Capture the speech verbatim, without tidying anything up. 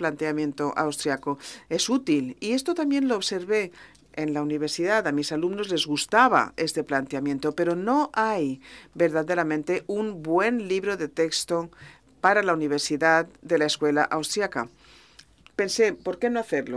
planteamiento austriaco. Es útil. Y esto también lo observé en la universidad. A mis alumnos les gustaba este planteamiento, pero no hay verdaderamente un buen libro de texto para la universidad de la escuela austriaca. Pensé, ¿por qué no hacerlo?